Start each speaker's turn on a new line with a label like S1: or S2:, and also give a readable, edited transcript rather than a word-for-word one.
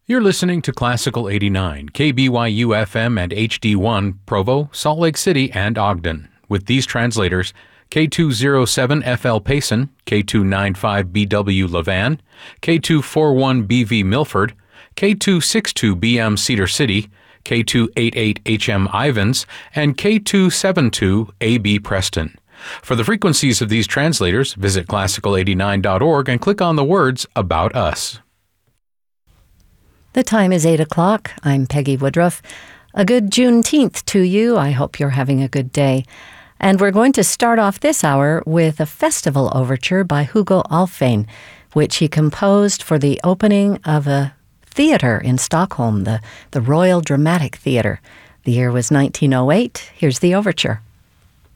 S1: You're listening to Classical 89, KBYU FM and HD1, Provo, Salt Lake City, and Ogden, with these translators: K207FL Payson, K295BW Levan, K241BV Milford, K262BM Cedar City, K288HM Ivans, and K272AB Preston. For the frequencies of these translators, visit classical89.org and click on the words About Us.
S2: The time is 8 o'clock. I'm Peggy Woodruff. A good Juneteenth to you. I hope you're having a good day. And we're going to start off this hour with a festival overture by Hugo Alfvén, which he composed for the opening of a theater in Stockholm, the Royal Dramatic Theater. The year was 1908. Here's the overture.